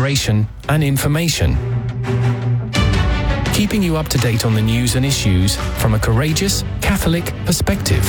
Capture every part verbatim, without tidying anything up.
inspiration, and information. Keeping you up to date on the news and issues from a courageous Catholic perspective.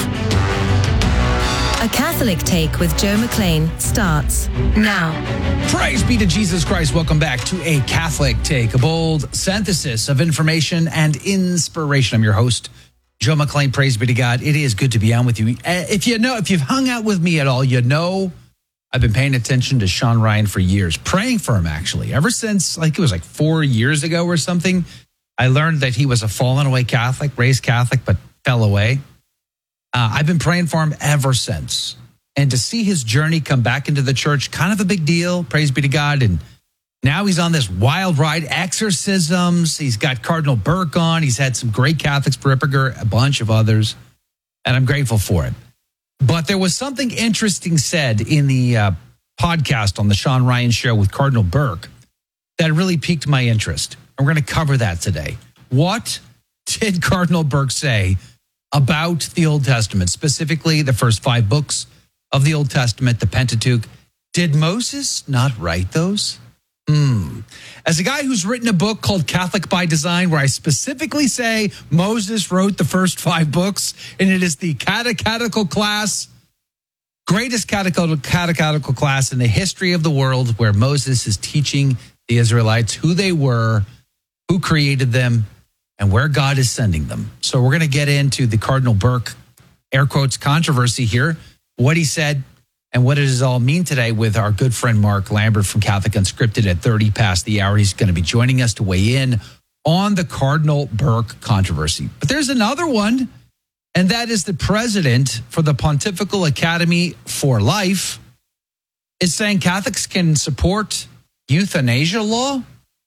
A Catholic Take with Joe McLean starts now. Praise be to Jesus Christ. Welcome back to A Catholic Take, a bold synthesis of information and inspiration. I'm your host, Joe McLean. Praise be to God. It is good to be on with you. If you know, if you've hung out with me at all, you know I've been paying attention to Sean Ryan for years, praying for him actually. Ever since, like it was like four years ago or something, I learned that he was a fallen away Catholic, raised Catholic, but fell away. Uh, I've been praying for him ever since. And to see his journey come back into the church, kind of a big deal. Praise be to God. And now he's on this wild ride, exorcisms. He's got Cardinal Burke on. He's had some great Catholics, Ripperger, a bunch of others. And I'm grateful for it. But there was something interesting said in the uh, podcast on the Sean Ryan Show with Cardinal Burke that really piqued my interest. And we're going to cover that today. What did Cardinal Burke say about the Old Testament, specifically the first five books of the Old Testament, the Pentateuch? Did Moses not write those? Hmm. As a guy who's written a book called Catholic by Design, where I specifically say Moses wrote the first five books, and it is the catechetical class, greatest catechetical, catechetical class in the history of the world, where Moses is teaching the Israelites who they were, who created them, and where God is sending them. So we're going to get into the Cardinal Burke, air quotes, controversy here, what he said, and what it does all mean today with our good friend Mark Lambert from Catholic Unscripted at thirty past the hour. He's going to be joining us to weigh in on the Cardinal Burke controversy. But there's another one, and that is the president for the Pontifical Academy for Life is saying Catholics can support euthanasia law?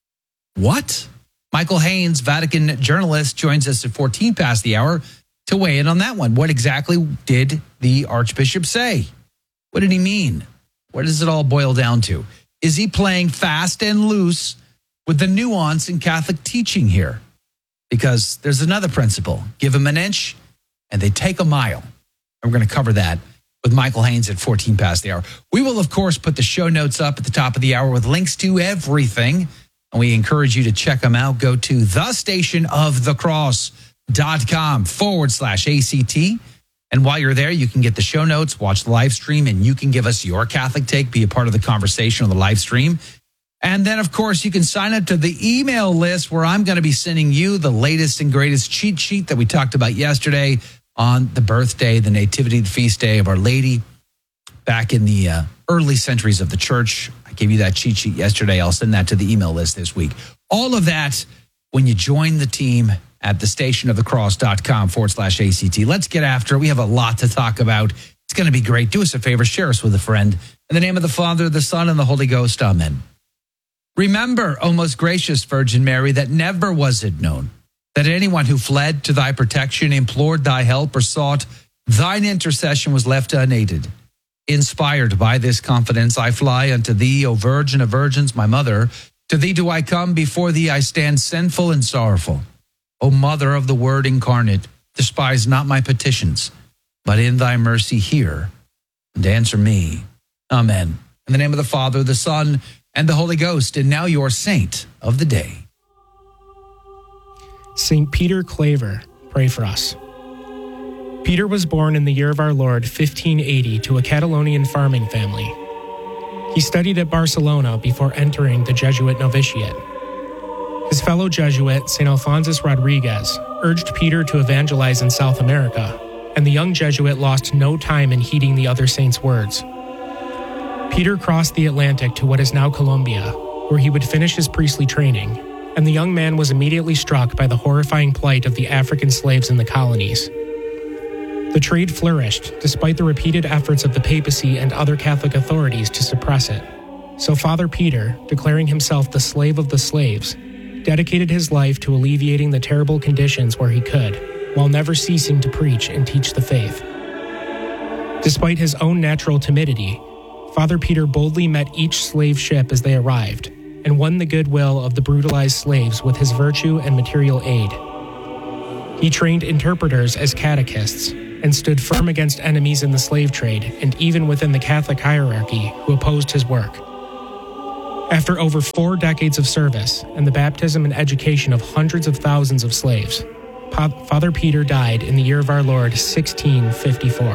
What? Michael Haynes, Vatican journalist, joins us at fourteen past the hour to weigh in on that one. What exactly did the Archbishop say? What did he mean? What does it all boil down to? Is he playing fast and loose with the nuance in Catholic teaching here? Because there's another principle. Give them an inch and they take a mile. And we're going to cover that with Michael Haynes at fourteen past the hour. We will, of course, put the show notes up at the top of the hour with links to everything. And we encourage you to check them out. Go to the station of the cross.com forward slash ACT. And while you're there, you can get the show notes, watch the live stream, and you can give us your Catholic take, be a part of the conversation on the live stream. And then, of course, you can sign up to the email list where I'm going to be sending you the latest and greatest cheat sheet that we talked about yesterday on the birthday, the nativity, the feast day of Our Lady back in the uh, early centuries of the church. I gave you that cheat sheet yesterday. I'll send that to the email list this week. All of that when you join the team at the station of the cross.com forward slash ACT. Let's get after it. We have a lot to talk about. It's going to be great. Do us a favor. Share us with a friend. In the name of the Father, the Son, and the Holy Ghost. Amen. Remember, O most gracious Virgin Mary, that never was it known that anyone who fled to thy protection, implored thy help, or sought thine intercession was left unaided. Inspired by this confidence, I fly unto thee, O Virgin of Virgins, my mother. To thee do I come, before thee I stand sinful and sorrowful. O Mother of the Word incarnate, despise not my petitions, but in thy mercy hear and answer me. Amen. In the name of the Father, the Son, and the Holy Ghost, and now your saint of the day. Saint Peter Claver, pray for us. Peter was born in the year of our Lord, fifteen eighty, to a Catalonian farming family. He studied at Barcelona before entering the Jesuit novitiate. His fellow Jesuit, Saint Alphonsus Rodriguez, urged Peter to evangelize in South America, and the young Jesuit lost no time in heeding the other saint's words. Peter crossed the Atlantic to what is now Colombia, where he would finish his priestly training, and the young man was immediately struck by the horrifying plight of the African slaves in the colonies. The trade flourished, despite the repeated efforts of the papacy and other Catholic authorities to suppress it. So Father Peter, declaring himself the slave of the slaves, dedicated his life to alleviating the terrible conditions where he could, while never ceasing to preach and teach the faith. Despite his own natural timidity, Father Peter boldly met each slave ship as they arrived, and won the goodwill of the brutalized slaves with his virtue and material aid. He trained interpreters as catechists, and stood firm against enemies in the slave trade and even within the Catholic hierarchy who opposed his work. After over four decades of service and the baptism and education of hundreds of thousands of slaves, Father Peter died in the year of our Lord, sixteen fifty-four.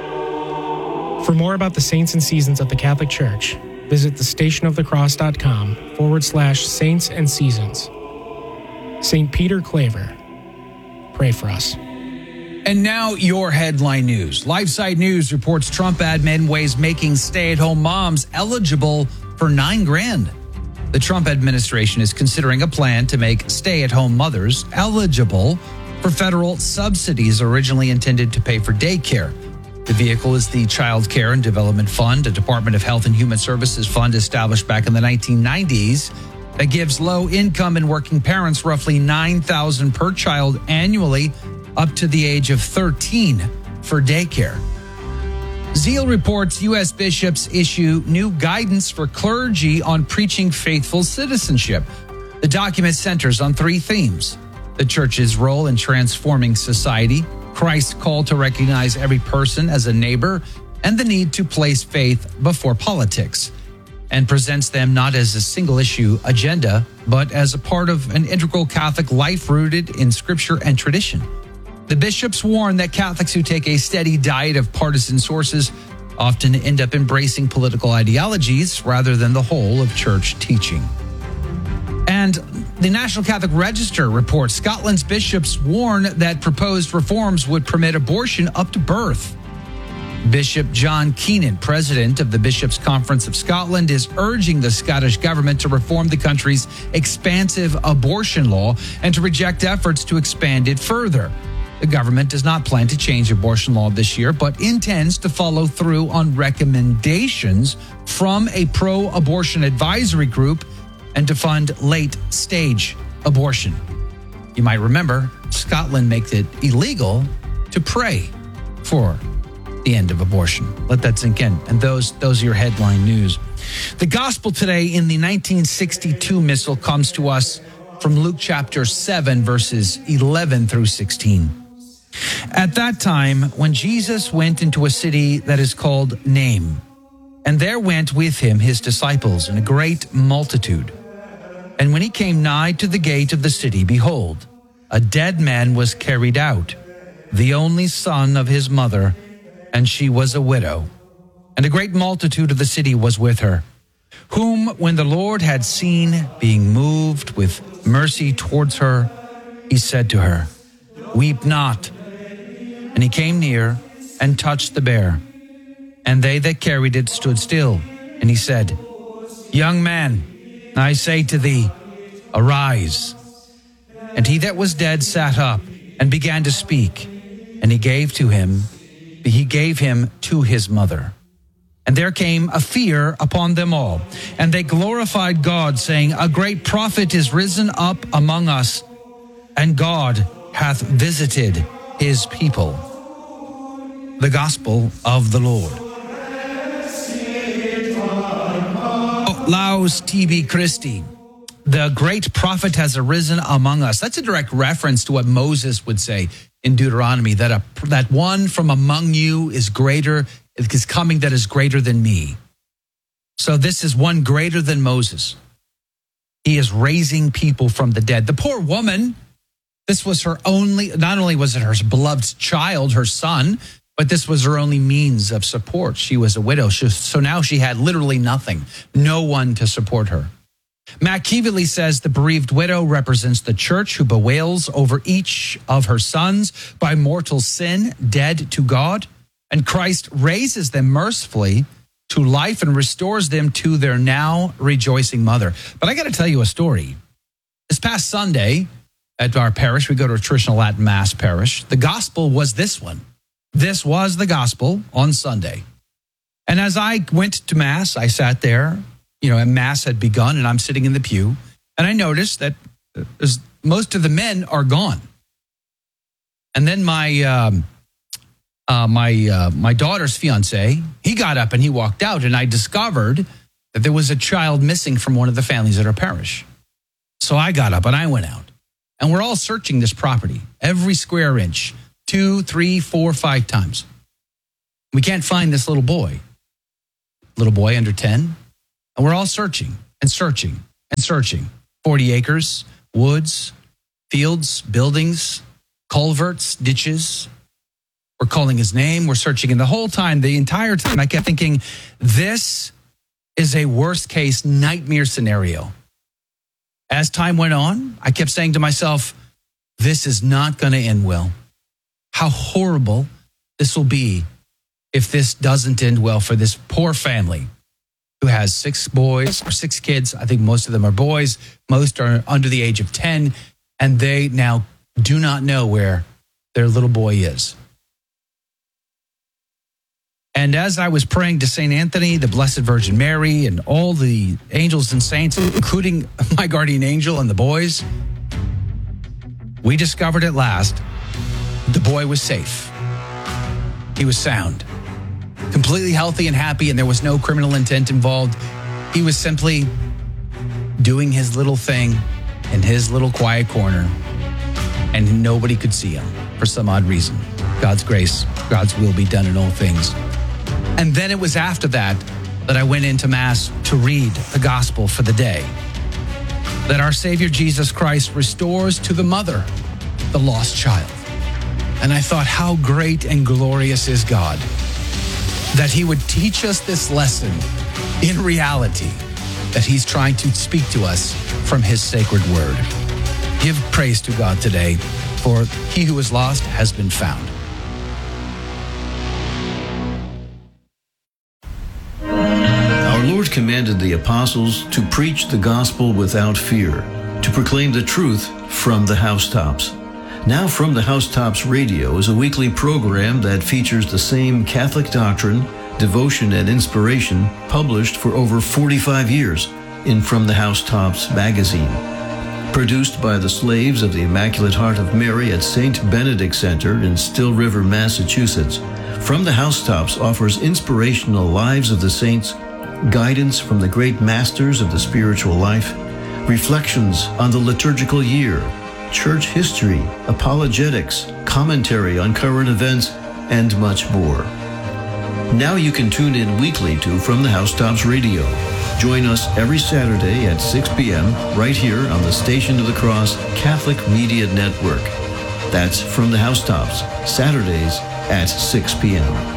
For more about the saints and seasons of the Catholic Church, visit thestationofthecross.com forward slash saints and seasons. Saint Peter Claver, pray for us. And now your headline news. LifeSite News reports Trump admin weighs making stay-at-home moms eligible for nine grand. The Trump administration is considering a plan to make stay-at-home mothers eligible for federal subsidies originally intended to pay for daycare. The vehicle is the Child Care and Development Fund, a Department of Health and Human Services fund established back in the nineteen nineties that gives low-income and working parents roughly nine thousand dollars per child annually up to the age of thirteen for daycare. Zeal reports U S bishops issue new guidance for clergy on preaching faithful citizenship. The document centers on three themes: the church's role in transforming society, Christ's call to recognize every person as a neighbor, and the need to place faith before politics, and presents them not as a single issue agenda, but as a part of an integral Catholic life rooted in scripture and tradition. The bishops warn that Catholics who take a steady diet of partisan sources often end up embracing political ideologies rather than the whole of church teaching. And the National Catholic Register reports Scotland's bishops warn that proposed reforms would permit abortion up to birth. Bishop John Keenan, president of the Bishops' Conference of Scotland, is urging the Scottish government to reform the country's expansive abortion law and to reject efforts to expand it further. The government does not plan to change abortion law this year, but intends to follow through on recommendations from a pro-abortion advisory group and to fund late-stage abortion. You might remember, Scotland makes it illegal to pray for the end of abortion. Let that sink in. And those, those are your headline news. The gospel today in the nineteen sixty-two missal comes to us from Luke chapter seven, verses eleven through sixteen. At that time, when Jesus went into a city that is called Nain, and there went with him his disciples and a great multitude. And when he came nigh to the gate of the city, behold, a dead man was carried out, the only son of his mother, and she was a widow. And a great multitude of the city was with her, whom when the Lord had seen, being moved with mercy towards her, he said to her, Weep not. And he came near and touched the bier. And they that carried it stood still. And he said, Young man, I say to thee, arise. And he that was dead sat up and began to speak. And he gave to him, he gave him to his mother. And there came a fear upon them all. And they glorified God, saying, A great prophet is risen up among us, and God hath visited his people. The gospel of the Lord. Oh, Laus tibi Christi. The great prophet has arisen among us. That's a direct reference to what Moses would say in Deuteronomy, that a, that one from among you is greater, is coming that is greater than me. So this is one greater than Moses. He is raising people from the dead. The poor woman, this was her only, not only was it her beloved child, her son, but this was her only means of support. She was a widow. She, so now she had literally nothing, no one to support her. Matt Keeveley says the bereaved widow represents the church who bewails over each of her sons by mortal sin, dead to God, and Christ raises them mercifully to life and restores them to their now rejoicing mother. But I got to tell you a story. This past Sunday at our parish, we go to a traditional Latin Mass parish. The gospel was this one. This was the gospel on Sunday. And as I went to Mass, I sat there, you know, and Mass had begun, and I'm sitting in the pew, and I noticed that most of the men are gone. And then my um, uh, my uh, my daughter's fiance, he got up and he walked out, and I discovered that there was a child missing from one of the families at our parish. So I got up and I went out, and we're all searching this property, every square inch, two, three, four, five times. We can't find this little boy, little boy under ten. And we're all searching. and searching and searching. forty acres, woods, fields, buildings, culverts, ditches. We're calling his name. We're searching. And the whole time, the entire time, I kept thinking, this is a worst case nightmare scenario. As time went on, I kept saying to myself, this is not going to end well. How horrible this will be if this doesn't end well for this poor family who has six boys or six kids. I think most of them are boys. Most are under the age of ten, and they now do not know where their little boy is. And as I was praying to Saint Anthony, the Blessed Virgin Mary, and all the angels and saints, including my guardian angel and the boys, we discovered at last the boy was safe. He was sound, completely healthy and happy, and there was no criminal intent involved. He was simply doing his little thing in his little quiet corner, and nobody could see him for some odd reason. God's grace, God's will be done in all things. And then it was after that that I went into Mass to read the gospel for the day, that our Savior Jesus Christ restores to the mother the lost child. And I thought, how great and glorious is God, that he would teach us this lesson in reality, that he's trying to speak to us from his sacred word. Give praise to God today, for he who is lost has been found. Our Lord commanded the apostles to preach the gospel without fear, to proclaim the truth from the housetops. Now From the Housetops Radio is a weekly program that features the same Catholic doctrine, devotion, and inspiration published for over forty-five years in From the Housetops magazine. Produced by the slaves of the Immaculate Heart of Mary at Saint Benedict Center in Still River, Massachusetts, From the Housetops offers inspirational lives of the saints, guidance from the great masters of the spiritual life, reflections on the liturgical year, church history, apologetics, commentary on current events, and much more. Now you can tune in weekly to From the Housetops Radio. Join us every Saturday at six p.m. right here on the Station of the Cross Catholic Media Network. That's From the Housetops, Saturdays at six p.m.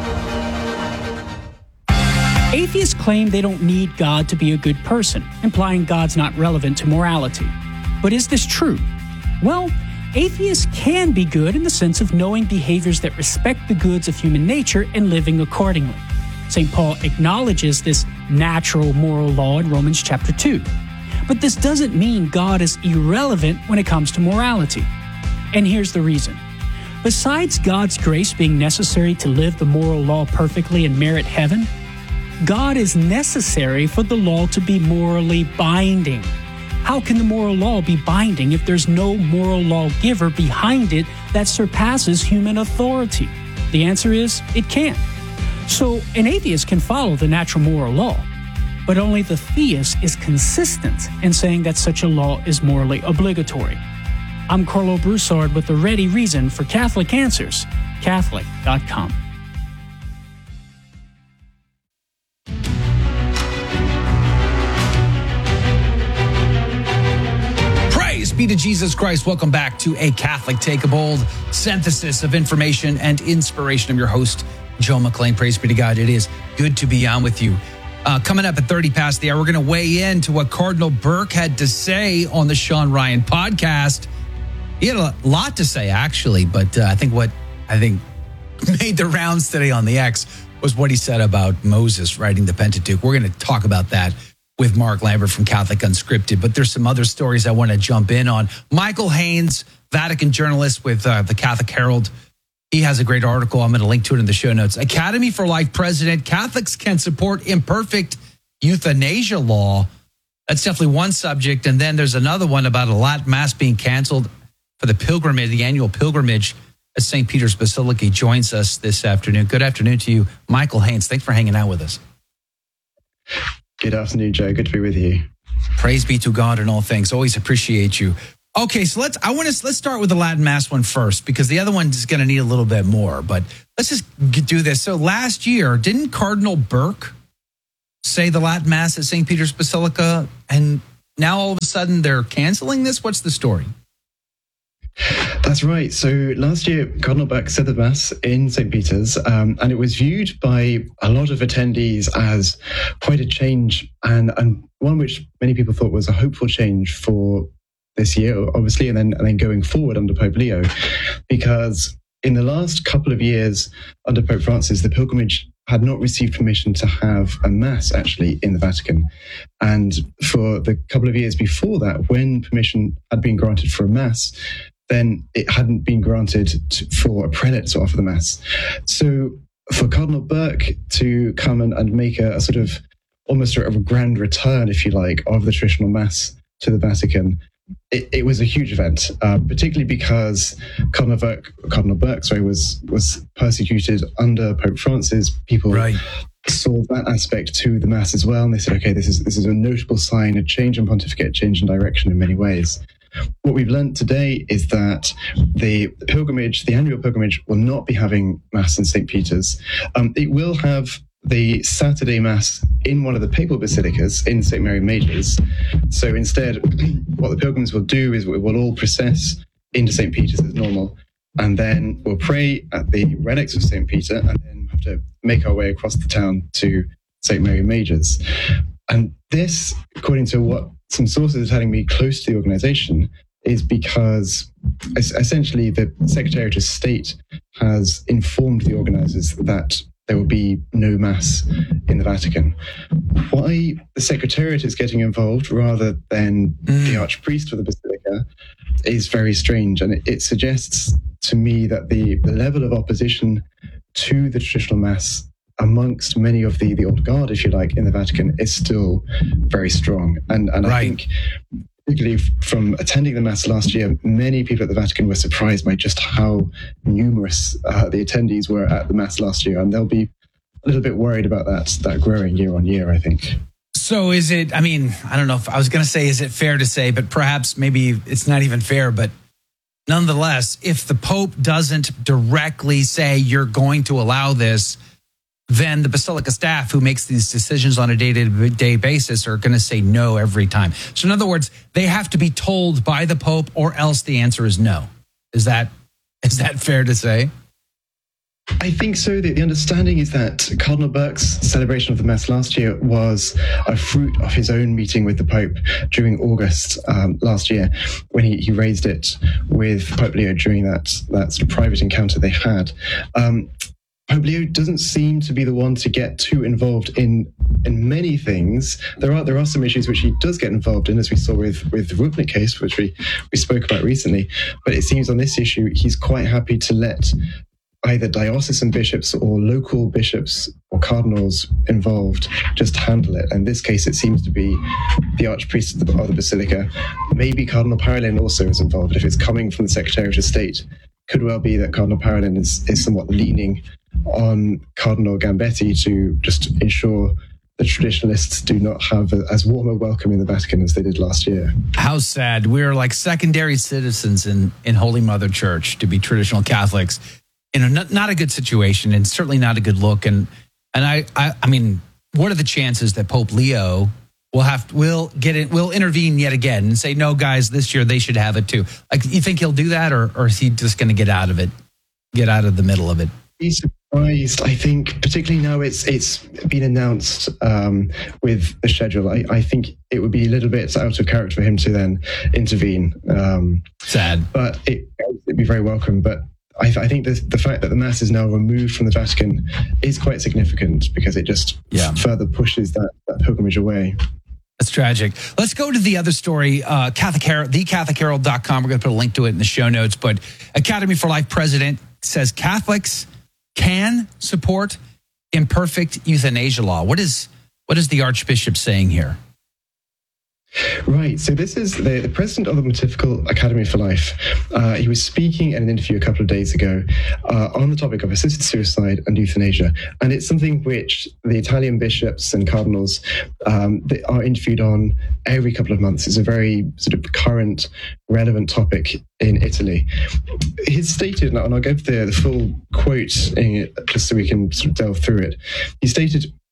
Atheists claim they don't need God to be a good person, implying God's not relevant to morality. But is this true? Well, atheists can be good in the sense of knowing behaviors that respect the goods of human nature and living accordingly. Saint Paul acknowledges this natural moral law in Romans chapter two. But this doesn't mean God is irrelevant when it comes to morality. And here's the reason. Besides God's grace being necessary to live the moral law perfectly and merit heaven, God is necessary for the law to be morally binding. How can the moral law be binding if there's no moral lawgiver behind it that surpasses human authority? The answer is, it can't. So an atheist can follow the natural moral law, but only the theist is consistent in saying that such a law is morally obligatory. I'm Carlo Broussard with the ready reason for Catholic Answers, Catholic dot com. Be to Jesus Christ. Welcome back to A Catholic Take, a bold synthesis of information and inspiration. I'm your host, Joe McClain. Praise be to God. It is good to be on with you. Uh, coming up at thirty past the hour, we're going to weigh in to what Cardinal Burke had to say on the Sean Ryan podcast. He had a lot to say, actually, but uh, I think what I think made the rounds today on the X was what he said about Moses writing the Pentateuch. We're going to talk about that with Mark Lambert from Catholic Unscripted, but there's some other stories I want to jump in on. Michael Haynes, Vatican journalist with uh, the Catholic Herald, he has a great article. I'm going to link to it in the show notes. Academy for Life president, Catholics can support imperfect euthanasia law. That's definitely one subject. And then there's another one about a Latin Mass being canceled for the pilgrimage, the annual pilgrimage at Saint Peter's Basilica. He joins us this afternoon. Good afternoon to you, Michael Haynes. Thanks for hanging out with us. Good afternoon, Joe. Good to be with you. Praise be to God in all things. Always appreciate you. Okay, so let's. I want to let's start with the Latin Mass one first because the other one is going to need a little bit more. But let's just do this. So last year, didn't Cardinal Burke say the Latin Mass at Saint Peter's Basilica, and now all of a sudden they're canceling this? What's the story? That's right. So last year, Cardinal Burke said the Mass in Saint Peter's, um, and it was viewed by a lot of attendees as quite a change, and, and one which many people thought was a hopeful change for this year, obviously, and then, and then going forward under Pope Leo, because in the last couple of years under Pope Francis, the pilgrimage had not received permission to have a Mass actually in the Vatican. And for the couple of years before that, when permission had been granted for a Mass, then it hadn't been granted to, for a prelate to offer the Mass. So for Cardinal Burke to come and, and make a, a sort of almost a, a grand return, if you like, of the traditional Mass to the Vatican, it, it was a huge event, uh, particularly because Cardinal Burke, Cardinal Burke sorry, was, was persecuted under Pope Francis. People right. saw that aspect to the Mass as well, and they said, okay, this is this is a notable sign, a change in pontificate, change in direction in many ways. What we've learned today is that the pilgrimage, the annual pilgrimage, will not be having Mass in Saint Peter's. Um, it will have the Saturday Mass in one of the papal basilicas in Saint Mary Major's. So instead, what the pilgrims will do is we will all process into Saint Peter's as normal, and then we'll pray at the relics of Saint Peter, and then have to make our way across the town to Saint Mary Major's. And this, according to what some sources are telling me close to the organization, is because essentially the Secretariat of State has informed the organizers that there will be no Mass in the Vatican. Why the Secretariat is getting involved rather than mm. the Archpriest of the Basilica is very strange. And it, it suggests to me that the, the level of opposition to the traditional Mass amongst many of the, the old guard, if you like, in the Vatican is still very strong. And, and right. I think, particularly from attending the Mass last year, many people at the Vatican were surprised by just how numerous uh, the attendees were at the Mass last year. And they'll be a little bit worried about that, that growing year on year, I think. So is it, I mean, I don't know if I was going to say, is it fair to say, but perhaps maybe it's not even fair, but nonetheless, if the Pope doesn't directly say you're going to allow this, then the Basilica staff who makes these decisions on a day-to-day basis are going to say no every time. So in other words, they have to be told by the Pope, or else the answer is no. Is that is that fair to say? I think so. The, the understanding is that Cardinal Burke's celebration of the Mass last year was a fruit of his own meeting with the Pope during August um, last year, when he, he raised it with Pope Leo during that, that sort of private encounter they had. Um, Pope Leo doesn't seem to be the one to get too involved in in many things. There are there are some issues which he does get involved in, as we saw with, with the Rupnik case, which we, we spoke about recently. But it seems on this issue, he's quite happy to let either diocesan bishops or local bishops or cardinals involved just handle it. In this case, it seems to be the Archpriest of the, of the Basilica. Maybe Cardinal Parolin also is involved. If it's coming from the Secretariat of State, could well be that Cardinal Parolin is, is somewhat leaning on Cardinal Gambetti to just ensure the traditionalists do not have a, as warm a welcome in the Vatican as they did last year. How sad. We're like secondary citizens in, in Holy Mother Church to be traditional Catholics. You know, not, not a good situation, and certainly not a good look. And and I, I, I mean, what are the chances that Pope Leo will have will get it will intervene yet again and say, no, guys, this year they should have it too? Like, you think he'll do that, or or is he just going to get out of it, get out of the middle of it? Be surprised. I think, particularly now it's it's been announced um, with the schedule. I, I think it would be a little bit out of character for him to then intervene. Um, Sad, but it, it'd be very welcome. But I, I think the, the fact that the Mass is now removed from the Vatican is quite significant, because it just yeah. further pushes that, that pilgrimage away. That's tragic. Let's go to the other story. Uh, Catholic Herald, the Catholic Herald dot com. We're going to put a link to it in the show notes. But Academy for Life president says Catholics can support imperfect euthanasia law. What is what is the Archbishop saying here? Right. So this is the, the president of the Pontifical Academy for Life. Uh, he was speaking in an interview a couple of days ago uh, on the topic of assisted suicide and euthanasia. And it's something which the Italian bishops and cardinals um, they are interviewed on every couple of months. It's a very sort of current, relevant topic in Italy. He's stated, and I'll give the, the full quote in, just so we can sort of delve through it. He stated,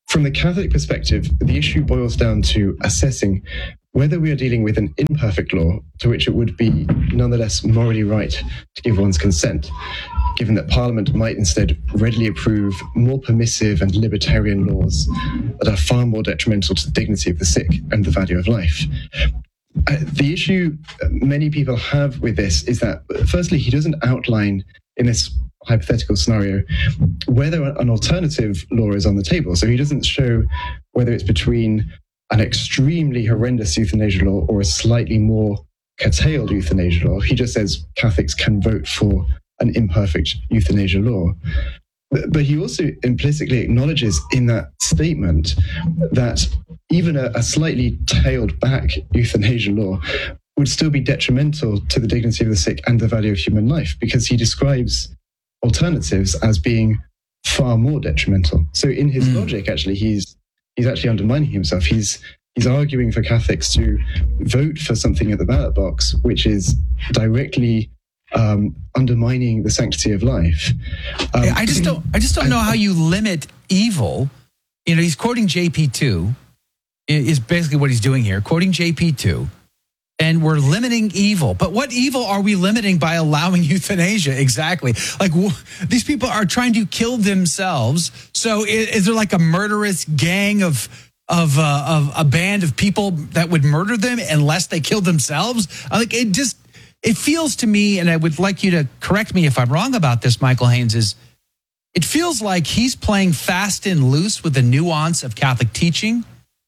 from the Catholic perspective, the issue boils down to assessing whether we are dealing with an imperfect law to which it would be nonetheless morally right to give one's consent, given that Parliament might instead readily approve more permissive and libertarian laws that are far more detrimental to the dignity of the sick and the value of life. Uh, the issue many people have with this is that, firstly, he doesn't outline in this hypothetical scenario whether an alternative law is on the table. So he doesn't show whether it's between an extremely horrendous euthanasia law or a slightly more curtailed euthanasia law. He just says Catholics can vote for an imperfect euthanasia law. But he also implicitly acknowledges in that statement that even a, a slightly tailed back euthanasia law would still be detrimental to the dignity of the sick and the value of human life, because he describes alternatives as being far more detrimental. So in his mm. logic, actually, he's he's actually undermining himself. He's he's arguing for Catholics to vote for something at the ballot box which is directly um, undermining the sanctity of life. Um, I just don't. I just don't know how you limit evil. You know, he's quoting J P two. Is basically what he's doing here, quoting J P two. And we're limiting evil. But what evil are we limiting by allowing euthanasia? Exactly. Like, w- these people are trying to kill themselves. So is, is there like a murderous gang of of, uh, of a band of people that would murder them unless they killed themselves? Like, it just, it feels to me, and I would like you to correct me if I'm wrong about this, Michael Haynes, is it feels like he's playing fast and loose with the nuance of Catholic teaching,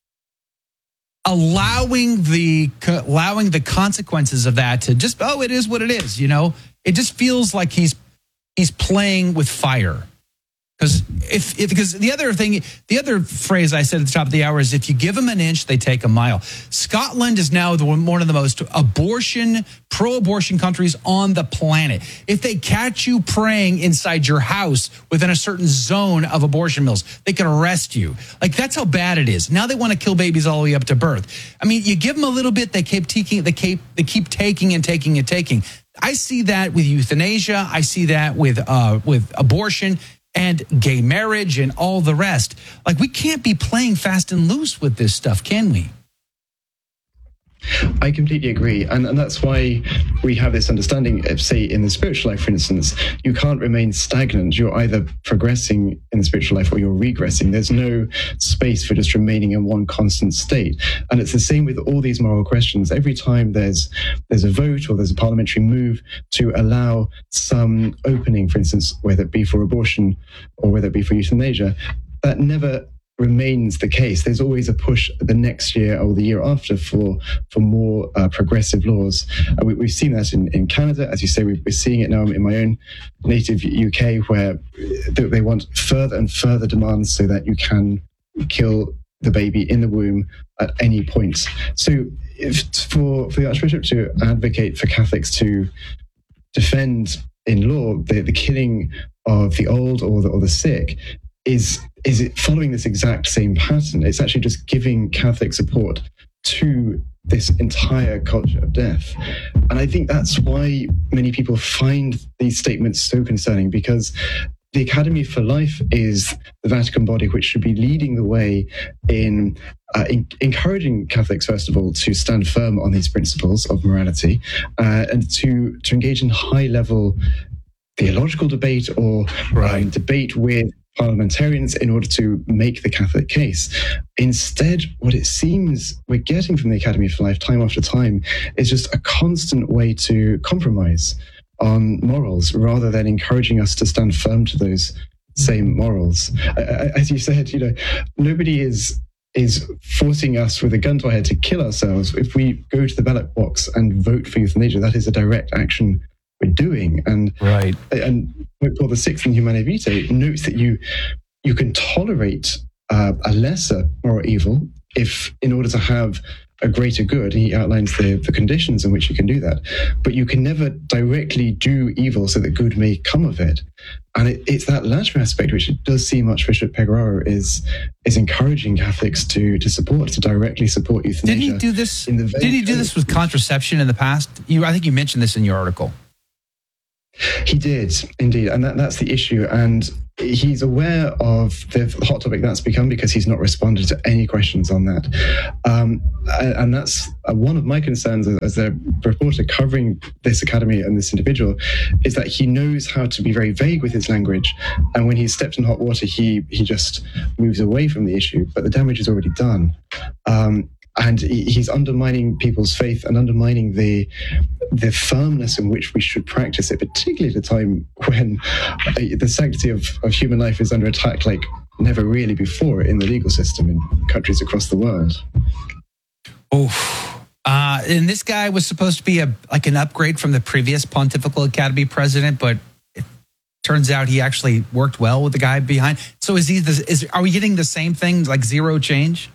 allowing the allowing the consequences of that to just, oh, it is what it is, you know? It just feels like he's he's playing with fire. Because if, if because the other thing, the other phrase I said at the top of the hour is, if you give them an inch, they take a mile. Scotland is now the one of the most abortion, pro-abortion countries on the planet. If they catch you praying inside your house within a certain zone of abortion mills, they can arrest you. Like, that's how bad it is. Now they want to kill babies all the way up to birth. I mean, you give them a little bit, they keep taking, they keep, they keep taking and taking and taking. I see that with euthanasia. I see that with uh, with abortion and gay marriage and all the rest. Like, we can't be playing fast and loose with this stuff, can we? I completely agree. And, and that's why we have this understanding of, say, in the spiritual life, for instance, you can't remain stagnant. You're either progressing in the spiritual life or you're regressing. There's no space for just remaining in one constant state. And it's the same with all these moral questions. Every time there's there's a vote or there's a parliamentary move to allow some opening, for instance, whether it be for abortion or whether it be for euthanasia, that never remains the case. There's always a push the next year or the year after for for more uh, progressive laws. Uh, we, we've seen that in, in Canada, as you say. We're seeing it now in my own native U K, where they want further and further demands so that you can kill the baby in the womb at any point. So if for, for the Archbishop to advocate for Catholics to defend in law the, the killing of the old or the, or the sick, is is it following this exact same pattern? It's actually just giving Catholic support to this entire culture of death. And I think that's why many people find these statements so concerning, because the Academy for Life is the Vatican body which should be leading the way in, uh, in encouraging Catholics, first of all, to stand firm on these principles of morality uh, and to, to engage in high-level theological debate or right. um, debate with parliamentarians in order to make the Catholic case. Instead, what it seems we're getting from the Academy for Life time after time is just a constant way to compromise on morals rather than encouraging us to stand firm to those same morals. As you said, you know, nobody is is forcing us with a gun to our head to kill ourselves. If we go to the ballot box and vote for euthanasia, that is a direct action we're doing. And right. and Pope Paul the Sixth in Humanae Vitae notes that you you can tolerate uh, a lesser moral evil if, in order to have a greater good, he outlines the, the conditions in which you can do that, but you can never directly do evil so that good may come of it. And it, it's that latter aspect which it does seem Archbishop Pecoraro is is encouraging Catholics to to support, to directly support euthanasia. Did he do this? In the did he do this with contraception in the past? You, I think you mentioned this in your article. He did, indeed, and that, that's the issue. And he's aware of the hot topic that's become because he's not responded to any questions on that. Um, and that's one of my concerns as a reporter covering this academy and this individual, is that he knows how to be very vague with his language. And when he's stepped in hot water, he, he just moves away from the issue, but the damage is already done. Um, And he's undermining people's faith and undermining the the firmness in which we should practice it, particularly at a time when the sanctity of, of human life is under attack like never really before in the legal system in countries across the world. Oh, uh, and this guy was supposed to be a like an upgrade from the previous Pontifical Academy president, but it turns out he actually worked well with the guy behind. So is he? The, is are we getting the same thing, like zero change?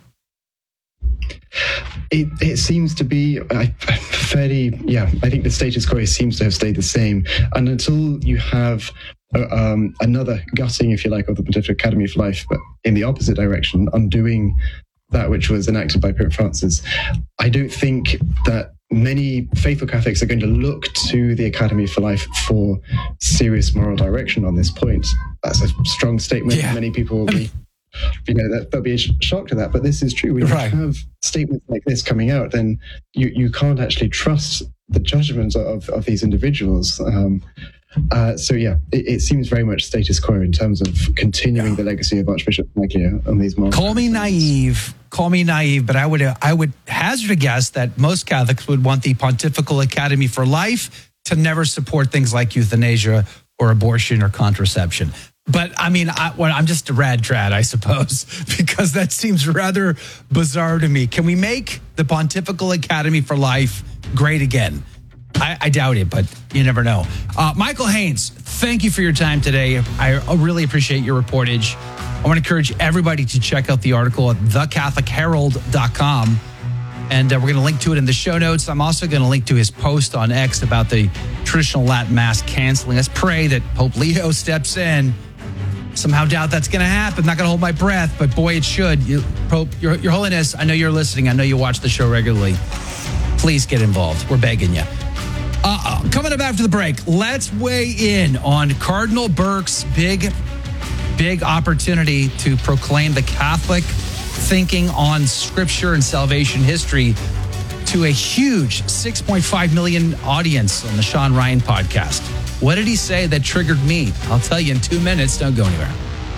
It, it seems to be uh, fairly, yeah, I think the status quo seems to have stayed the same. And until you have uh, um, another gutting, if you like, of the Pontifical Academy of Life, but in the opposite direction, undoing that which was enacted by Pope Francis, I don't think that many faithful Catholics are going to look to the Academy for Life for serious moral direction on this point. That's a strong statement. Yeah. Many people will be... You know, that, there'll be a shock to that, but this is true. When right. you have statements like this coming out, then you, you can't actually trust the judgments of, of these individuals. Um, uh, so, yeah, it, it seems very much status quo in terms of continuing yeah. the legacy of Archbishop Maglia on these moral. Call me naive, call me naive, but I would uh, I would hazard a guess that most Catholics would want the Pontifical Academy for Life to never support things like euthanasia or abortion or contraception. But I mean, I, well, I'm just a rad trad, I suppose, because that seems rather bizarre to me. Can we make the Pontifical Academy for Life great again? I, I doubt it, but you never know. Uh, Michael Haynes, thank you for your time today. I really appreciate your reportage. I want to encourage everybody to check out the article at the catholic herald dot com. And uh, we're going to link to it in the show notes. I'm also going to link to his post on X about the traditional Latin Mass canceling. Let's pray that Pope Leo steps in. Somehow doubt that's going to happen. Not going to hold my breath, but boy, it should. You, Pope, Your, Your Holiness, I know you're listening. I know you watch the show regularly. Please get involved. We're begging you. Uh, coming up after the break, let's weigh in on Cardinal Burke's big, big opportunity to proclaim the Catholic thinking on Scripture and salvation history to a huge six point five million audience on the Sean Ryan podcast. What did he say that triggered me? I'll tell you in two minutes. Don't go anywhere.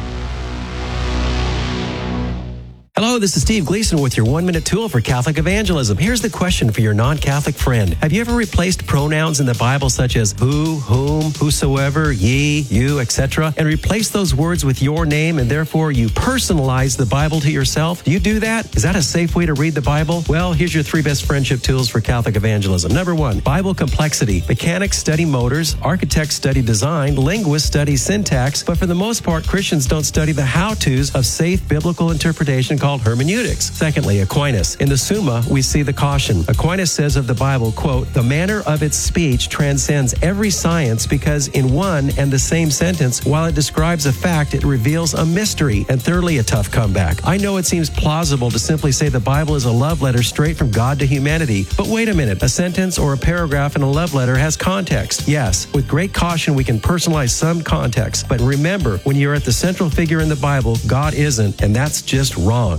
Hello, this is Steve Gleason with your one-minute tool for Catholic evangelism. Here's the question for your non-Catholic friend. Have you ever replaced pronouns in the Bible such as who, whom, whosoever, ye, you, et cetera, and replaced those words with your name, and therefore you personalize the Bible to yourself? Do you do that? Is that a safe way to read the Bible? Well, here's your three best friendship tools for Catholic evangelism. Number one, Bible complexity. Mechanics study motors, architects study design, linguists study syntax, but for the most part, Christians don't study the how-tos of safe biblical interpretation called hermeneutics. Secondly, Aquinas. In the Summa, we see the caution. Aquinas says of the Bible, quote, the manner of its speech transcends every science because in one and the same sentence, while it describes a fact, it reveals a mystery. And thirdly, a tough comeback. I know it seems plausible to simply say the Bible is a love letter straight from God to humanity, but wait a minute. A sentence or a paragraph in a love letter has context. Yes, with great caution, we can personalize some context, but remember, when you're at the central figure in the Bible, God isn't, and that's just wrong.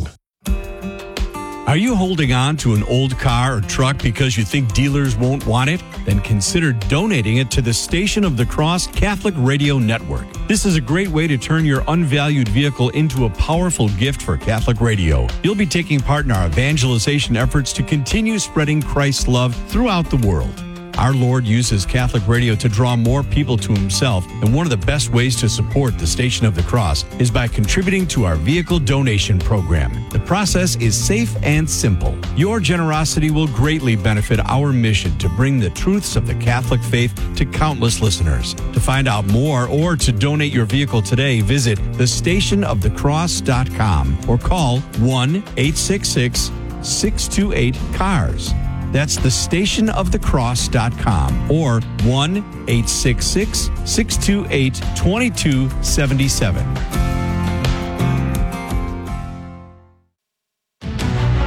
Are you holding on to an old car or truck because you think dealers won't want it? Then consider donating it to the Station of the Cross Catholic Radio Network. This is a great way to turn your unvalued vehicle into a powerful gift for Catholic radio. You'll be taking part in our evangelization efforts to continue spreading Christ's love throughout the world. Our Lord uses Catholic radio to draw more people to himself, and one of the best ways to support the Station of the Cross is by contributing to our vehicle donation program. The process is safe and simple. Your generosity will greatly benefit our mission to bring the truths of the Catholic faith to countless listeners. To find out more or to donate your vehicle today, visit the station of the cross dot com or call one eight six six, six two eight, C A R S. That's the station of the cross dot com or one eight six six, six two eight, two two seven seven.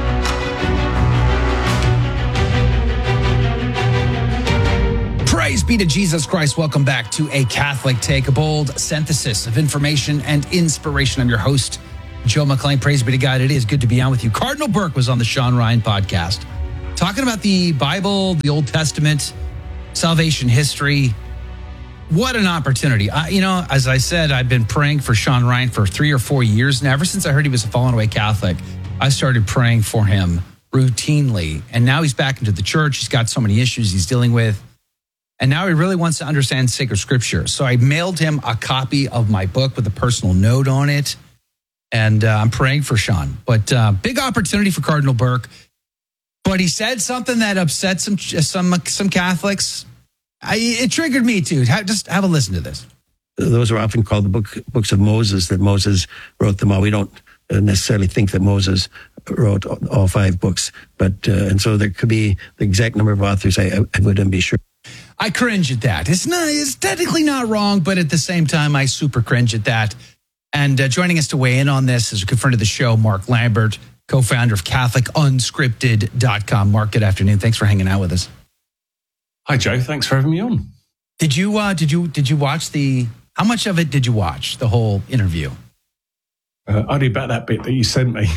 Praise be to Jesus Christ. Welcome back to A Catholic Take, a bold synthesis of information and inspiration. I'm your host, Joe McClain. Praise be to God. It is good to be on with you. Cardinal Burke was on the Sean Ryan podcast talking about the Bible, the Old Testament, salvation history. What an opportunity. I, you know, as I said, I've been praying for Sean Ryan for three or four years now. Ever since I heard he was a fallen away Catholic, I started praying for him routinely. And now he's back into the church. He's got so many issues he's dealing with. And now he really wants to understand sacred scripture. So I mailed him a copy of my book with a personal note on it. And uh, I'm praying for Sean. But uh, big opportunity for Cardinal Burke. But he said something that upset some some some Catholics. I, it triggered me too. Have, just have a listen to this. Those are often called the book, books of Moses, that Moses wrote them all. We don't necessarily think that Moses wrote all five books, but uh, and so there could be the exact number of authors. I, I wouldn't be sure. I cringe at that. It's not. It's technically not wrong, but at the same time, I super cringe at that. And uh, joining us to weigh in on this is a good friend of the show, Mark Lambert, co-founder of Catholic Unscripted dot com. Mark, good afternoon. Thanks for hanging out with us. Hi, Joe. Thanks for having me on. Did you uh, did you did you watch the? How much of it did you watch? The whole interview? Uh, only about that bit that you sent me.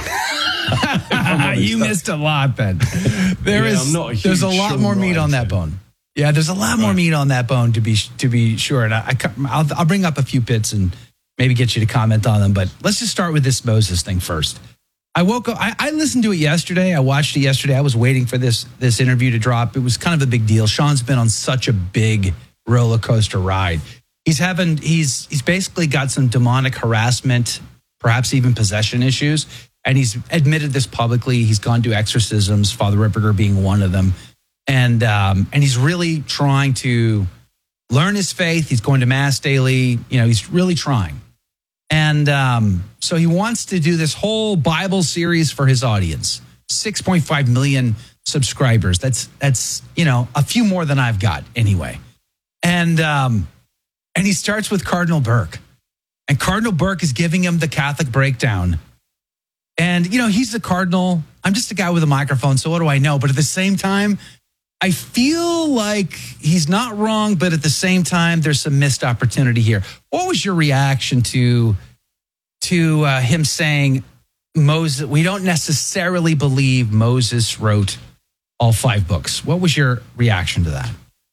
You missed a lot, Ben. There yeah, is. I'm not a there's a lot Sean more meat Ryan on that fan. bone. Yeah, there's a lot more Right. meat on that bone to be to be sure. And I, I I'll, I'll bring up a few bits and maybe get you to comment on them. But let's just start with this Moses thing first. I woke up. I, I listened to it yesterday. I watched it yesterday. I was waiting for this this interview to drop. It was kind of a big deal. Sean's been on such a big roller coaster ride. He's having. He's he's basically got some demonic harassment, perhaps even possession issues, and he's admitted this publicly. He's gone to exorcisms, Father Ripperger being one of them, and um, and he's really trying to learn his faith. He's going to mass daily. You know, he's really trying. And um, so he wants to do this whole Bible series for his audience. six point five million subscribers. That's, that's you know, a few more than I've got anyway. And um, and he starts with Cardinal Burke. And Cardinal Burke is giving him the Catholic breakdown. And, you know, he's the cardinal. I'm just a guy with a microphone, so what do I know? But at the same time, I feel like he's not wrong, but at the same time, there's some missed opportunity here. What was your reaction to to uh, him saying Moses? We don't necessarily believe Moses wrote all five books. What was your reaction to that?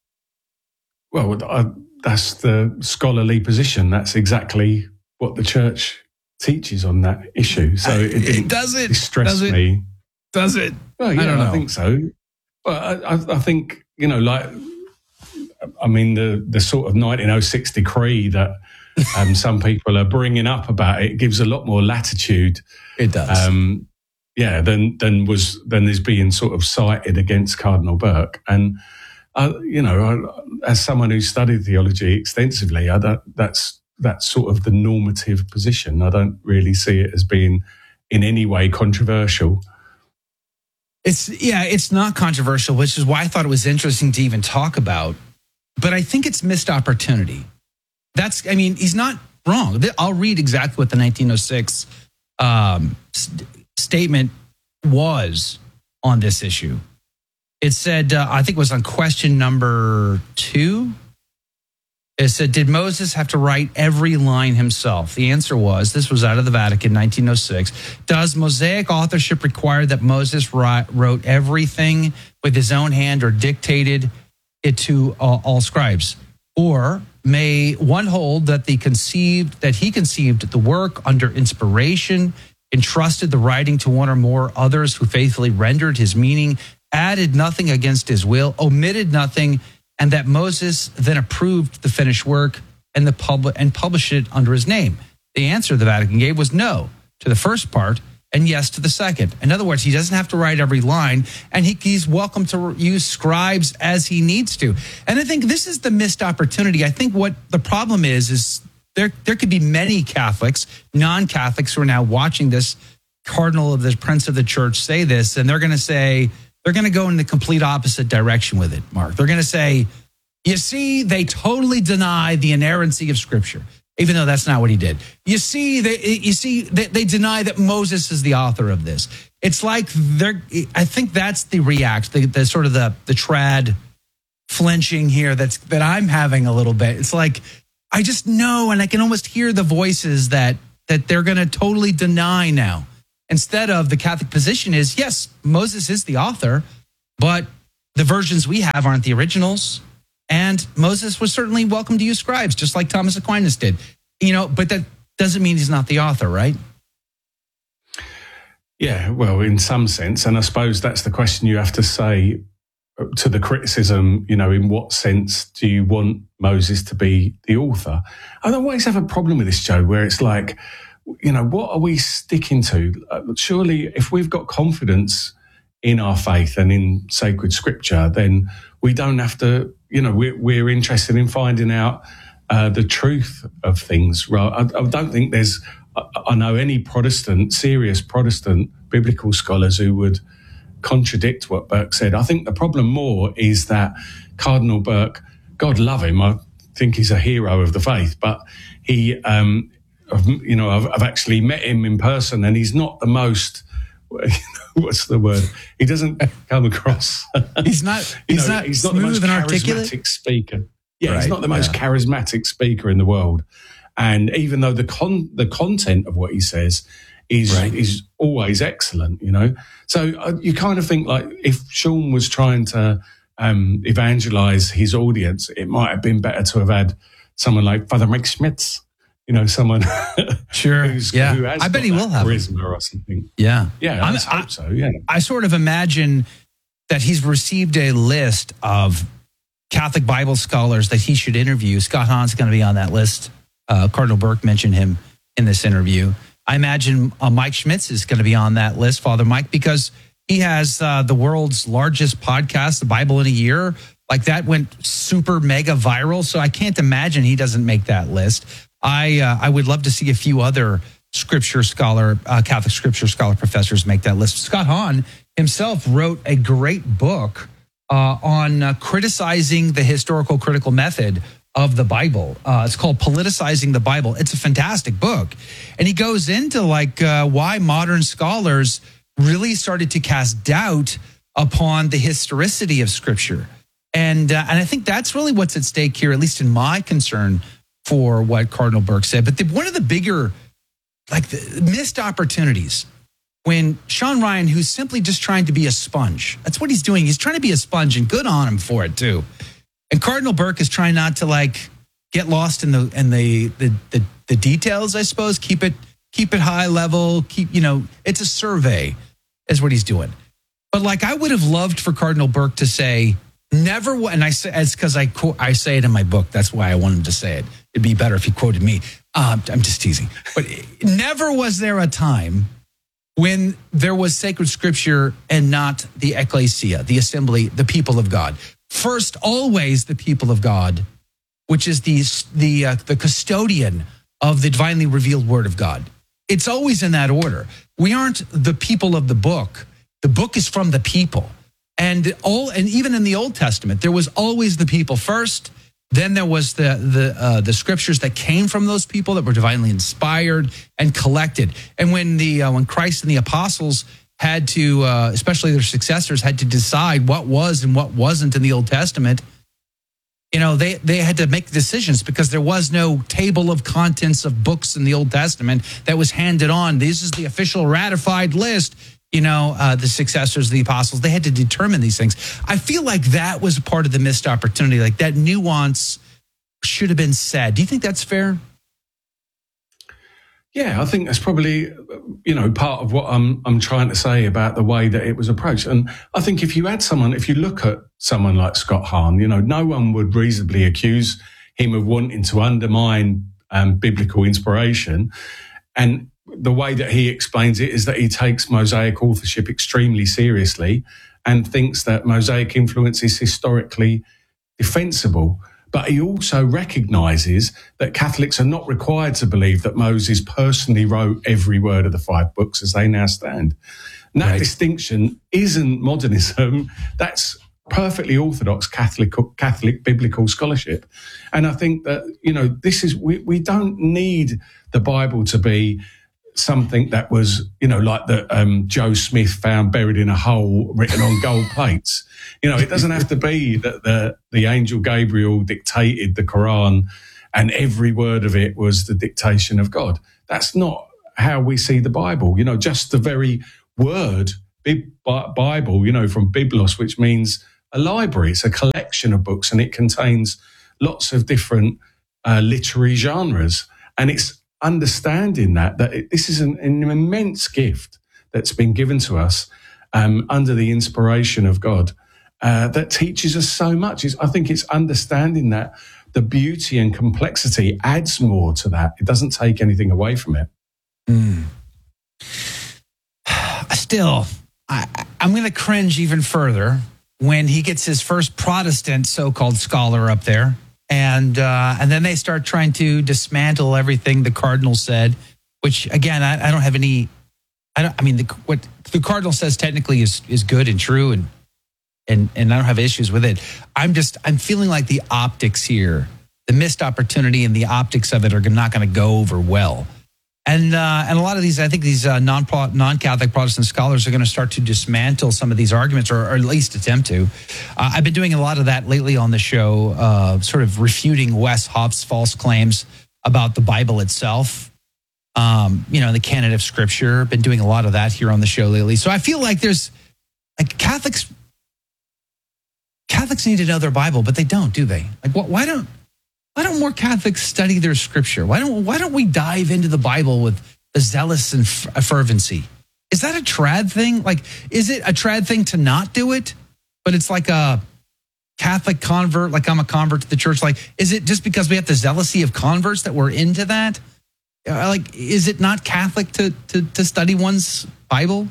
Well, I, that's the scholarly position. That's exactly what the church teaches on that issue. So it didn't does it distress does it, me. Does it? Well, yeah, I don't know. I think so. Well, I, I think, you know, like, I mean, the, the sort of nineteen oh six decree that um, some people are bringing up about it gives a lot more latitude. It does. Um, yeah, than than was than is being sort of cited against Cardinal Burke. And uh, you know, I, as someone who studied theology extensively, I don't, that's that's sort of the normative position. I don't really see it as being in any way controversial. It's yeah, it's not controversial, which is why I thought it was interesting to even talk about. But I think it's missed opportunity. That's, I mean, he's not wrong. I'll read exactly what the nineteen oh six um, st- statement was on this issue. It said, uh, I think it was on question number two. It said, did Moses have to write every line himself? The answer was, this was out of the Vatican, nineteen oh six. Does Mosaic authorship require that Moses wrote everything with his own hand or dictated it to all, all scribes? Or may one hold that the conceived that he conceived the work under inspiration, entrusted the writing to one or more others who faithfully rendered his meaning, added nothing against his will, omitted nothing, and that Moses then approved the finished work and the pub- and published it under his name? The answer the Vatican gave was no to the first part and yes to the second. In other words, he doesn't have to write every line, and he, he's welcome to use scribes as he needs to. And I think this is the missed opportunity. I think what the problem is, is there, there could be many Catholics, non-Catholics who are now watching this cardinal of the Prince of the Church say this, and they're going to say, they're going to go in the complete opposite direction with it, Mark. They're going to say, you see, they totally deny the inerrancy of Scripture, even though that's not what he did. You see, they, you see, they, they deny that Moses is the author of this. It's like they're, I think that's the react, the, the sort of the, the trad flinching here that's that I'm having a little bit. It's like I just know, and I can almost hear the voices that that they're going to totally deny now. Instead of the Catholic position is, yes, Moses is the author, but the versions we have aren't the originals. And Moses was certainly welcome to use scribes, just like Thomas Aquinas did. You know, but that doesn't mean he's not the author, right? Yeah, well, in some sense. And I suppose that's the question you have to say to the criticism, you know, in what sense do you want Moses to be the author? I always have a problem with this, Joe, where it's like, you know, what are we sticking to? Uh, surely if we've got confidence in our faith and in sacred scripture, then we don't have to, you know, we're, we're interested in finding out uh, the truth of things. Right? I, I don't think there's, I, I know any Protestant, serious Protestant biblical scholars who would contradict what Burke said. I think the problem more is that Cardinal Burke, God love him, I think he's a hero of the faith, but he, um, you know, I've, I've actually met him in person, and he's not the most, what's the word? He doesn't come across. He's not. He's know, not. He's not the most and charismatic articulate speaker. Yeah, right, he's not the most yeah. charismatic speaker in the world. And even though the con the content of what he says is right. is always excellent, you know. So uh, you kind of think like if Sean was trying to um, evangelize his audience, it might have been better to have had someone like Father Mike Schmitz. You know, someone sure, who's, yeah. who has I bet he will have charisma or something. Yeah, yeah, I'm, I hope I, so. Yeah, I sort of imagine that he's received a list of Catholic Bible scholars that he should interview. Scott Hahn's going to be on that list. Uh, Cardinal Burke mentioned him in this interview. I imagine uh, Mike Schmitz is going to be on that list, Father Mike, because he has uh, the world's largest podcast, The Bible in a Year. Like that went super mega viral. So I can't imagine he doesn't make that list. I uh, I would love to see a few other scripture scholar, uh, Catholic scripture scholar professors make that list. Scott Hahn himself wrote a great book uh, on uh, criticizing the historical critical method of the Bible. Uh, it's called Politicizing the Bible. It's a fantastic book. And he goes into like uh, why modern scholars really started to cast doubt upon the historicity of scripture. And, uh, and I think that's really what's at stake here, at least in my concern for what Cardinal Burke said. But the, one of the bigger, like the missed opportunities when Sean Ryan, who's simply just trying to be a sponge, that's what he's doing. He's trying to be a sponge, and good on him for it too. And Cardinal Burke is trying not to like get lost in the in the the the, the details, I suppose. Keep it keep it high level. Keep, you know, it's a survey is what he's doing. But like I would have loved for Cardinal Burke to say, never, and I say it's because I quote, I say it in my book. That's why I want him to say it. It'd be better if he quoted me. Uh, I'm just teasing. But never was there a time when there was sacred scripture and not the ecclesia, the assembly, the people of God. First, always the people of God, which is the the uh, the custodian of the divinely revealed word of God. It's always in that order. We aren't the people of the book. The book is from the people. And all, and even in the Old Testament, there was always the people first. Then there was the the uh, the scriptures that came from those people that were divinely inspired and collected. And when the uh, when Christ and the apostles had to, uh, especially their successors, had to decide what was and what wasn't in the Old Testament, you know, they they had to make decisions because there was no table of contents of books in the Old Testament that was handed on. This is the official ratified list. You know, uh, the successors of the apostles, they had to determine these things. I feel like that was part of the missed opportunity. Like that nuance should have been said. Do you think that's fair? Yeah, I think that's probably, you know, part of what I'm I'm trying to say about the way that it was approached. And I think if you had someone, if you look at someone like Scott Hahn, you know, no one would reasonably accuse him of wanting to undermine um, biblical inspiration. And the way that he explains it is that he takes Mosaic authorship extremely seriously and thinks that Mosaic influence is historically defensible. But he also recognises that Catholics are not required to believe that Moses personally wrote every word of the five books as they now stand. And that right. distinction isn't modernism. That's perfectly orthodox Catholic Catholic biblical scholarship. And I think that, you know, this is, we, we don't need the Bible to be something that was, you know, like that um, Joe Smith found buried in a hole written on gold plates. You know, it doesn't have to be that the, the angel Gabriel dictated the Quran and every word of it was the dictation of God. That's not how we see the Bible. You know, just the very word Bible, you know, from Biblos, which means a library. It's a collection of books and it contains lots of different uh, literary genres. And it's understanding that, that it, this is an, an immense gift that's been given to us um, under the inspiration of God uh, that teaches us so much. It's, I think it's understanding that the beauty and complexity adds more to that. It doesn't take anything away from it. Mm. Still, I, I'm going to cringe even further when he gets his first Protestant so-called scholar up there. And uh, and then they start trying to dismantle everything the cardinal said, which, again, I, I don't have any, I don't, I mean, the, what the cardinal says technically is is good and true, and, and, and I don't have issues with it. I'm just, I'm feeling like the optics here, the missed opportunity and the optics of it are not going to go over well. And uh, and a lot of these, I think these uh, non non-Catholic Protestant scholars are going to start to dismantle some of these arguments, or, or at least attempt to. Uh, I've been doing a lot of that lately on the show, uh, sort of refuting Wes Hop's false claims about the Bible itself. Um, you know, the canon of Scripture. Been doing a lot of that here on the show lately. So I feel like there's like Catholics. Catholics need to know their Bible, but they don't, do they? Like, what? Why don't? Why don't more Catholics study their scripture? Why don't Why don't we dive into the Bible with a zealous and f- fervency? Is that a trad thing? Like, is it a trad thing to not do it? But it's like a Catholic convert, like I'm a convert to the church. Like, is it just because we have the zealousy of converts that we're into that? Like, is it not Catholic to to, to study one's Bible?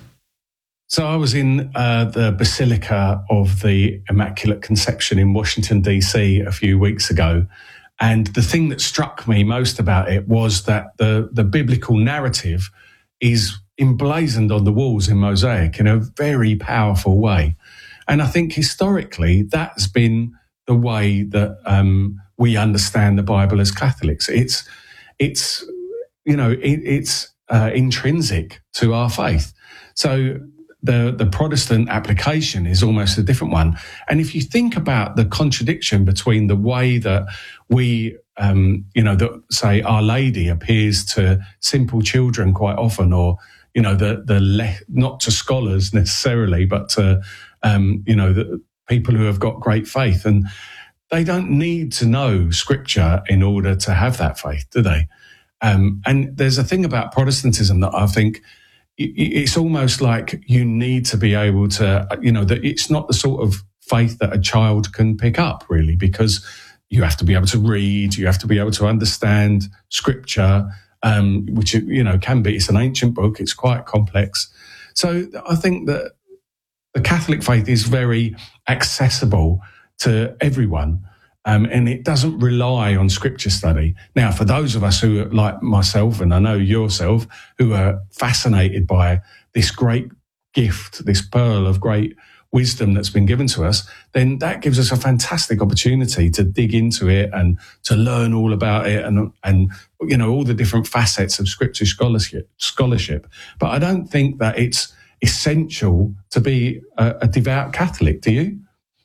So I was in uh, the Basilica of the Immaculate Conception in Washington, D C a few weeks ago. And the thing that struck me most about it was that the, the biblical narrative is emblazoned on the walls in mosaic in a very powerful way. And I think historically that's been the way that um, we understand the Bible as Catholics. It's, it's you know, it, it's uh, intrinsic to our faith. So the, the Protestant application is almost a different one. And if you think about the contradiction between the way that we, um, you know, that say Our Lady appears to simple children quite often, or, you know, the, the le- not to scholars necessarily, but to, um, you know, the people who have got great faith. And they don't need to know Scripture in order to have that faith, do they? Um, and there's a thing about Protestantism that I think it's almost like you need to be able to, you know, that it's not the sort of faith that a child can pick up, really, because you have to be able to read, you have to be able to understand Scripture, um, which, you know, can be, it's an ancient book, it's quite complex. So I think that the Catholic faith is very accessible to everyone. Um, and it doesn't rely on Scripture study. Now, for those of us who are like myself, and I know yourself, who are fascinated by this great gift, this pearl of great wisdom that's been given to us, then that gives us a fantastic opportunity to dig into it and to learn all about it and, and you know, all the different facets of Scripture scholarship. scholarship. But I don't think that it's essential to be a, a devout Catholic, do you?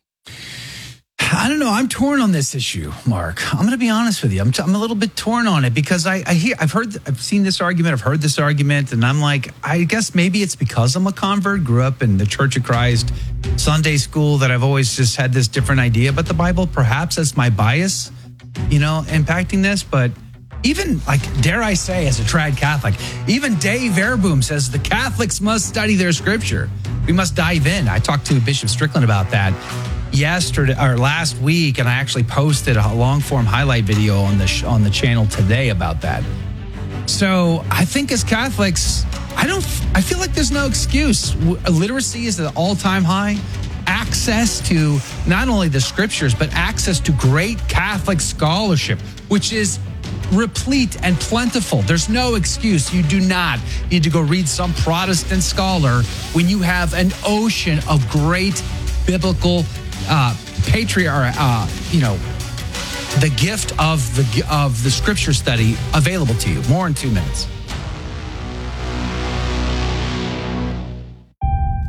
I don't know. I'm torn on this issue, Mark. I'm going to be honest with you. I'm, t- I'm a little bit torn on it because I, I hear, I've heard, I've seen this argument, I've heard this argument, and I'm like, I guess maybe it's because I'm a convert, grew up in the Church of Christ, Sunday school, that I've always just had this different idea about the Bible. Perhaps that's my bias, you know, impacting this. But even, like, dare I say, as a trad Catholic, even Dave Verboom says the Catholics must study their Scripture. We must dive in. I talked to Bishop Strickland about that yesterday or last week, and I actually posted a long form highlight video on the sh- on the channel today about that. So I think as Catholics, I don't. I feel like there's no excuse. Literacy is at an all time high. Access to not only the Scriptures, but access to great Catholic scholarship, which is replete and plentiful. There's no excuse. You do not need to go read some Protestant scholar when you have an ocean of great biblical uh, patriarch, uh, you know, the gift of the of the Scripture study available to you. More in two minutes.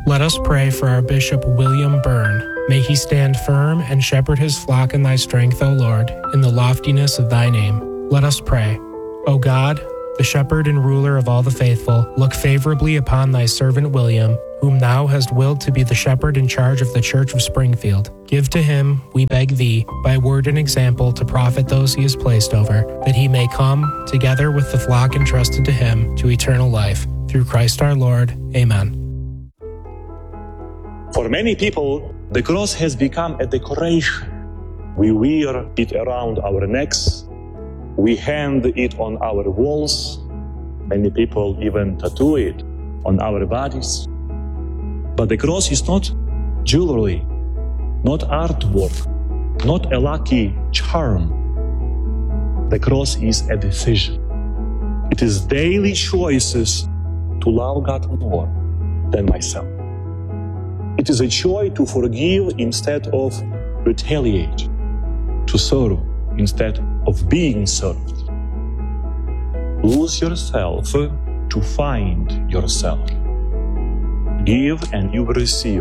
Let us pray for our Bishop William Byrne. May he stand firm and shepherd his flock in thy strength, O Lord, in the loftiness of thy name. Let us pray. O God, the shepherd and ruler of all the faithful, look favorably upon thy servant William, whom thou hast willed to be the shepherd in charge of the Church of Springfield. Give to him, we beg thee, by word and example to profit those he has placed over, that he may come, together with the flock entrusted to him, to eternal life. Through Christ our Lord. Amen. For many people, the cross has become a decoration. We wear it around our necks. We hang it on our walls. Many people even tattoo it on our bodies. But the cross is not jewelry, not artwork, not a lucky charm. The cross is a decision. It is daily choices to love God more than myself. It is a choice to forgive instead of retaliate, to serve instead of being served. Lose yourself to find yourself. Give and you will receive.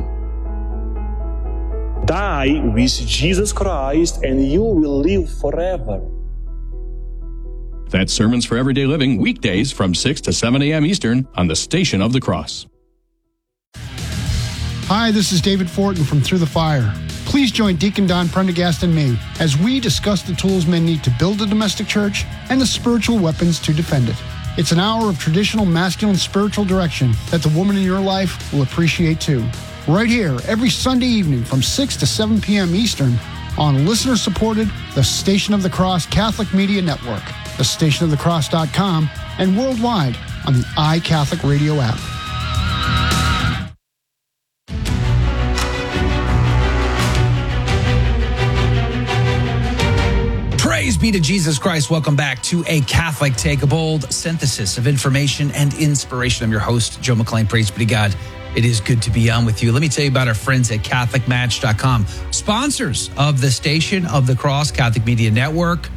Die with Jesus Christ and you will live forever. That's Sermons for Everyday Living, weekdays from six to seven a.m. Eastern on the Station of the Cross. Hi, this is David Fortin from Through the Fire. Please join Deacon Don Prendergast and me as we discuss the tools men need to build a domestic church and the spiritual weapons to defend it. It's an hour of traditional masculine spiritual direction that the woman in your life will appreciate too. Right here, every Sunday evening from six to seven p.m. Eastern on listener-supported The Station of the Cross Catholic Media Network, the station of the cross dot com, and worldwide on the iCatholic Radio app. Praise be to Jesus Christ. Welcome back to A Catholic Take, a bold synthesis of information and inspiration. I'm your host, Joe McClain. Praise be to God. It is good to be on with you. Let me tell you about our friends at Catholic Match dot com, sponsors of the Station of the Cross Catholic Media Network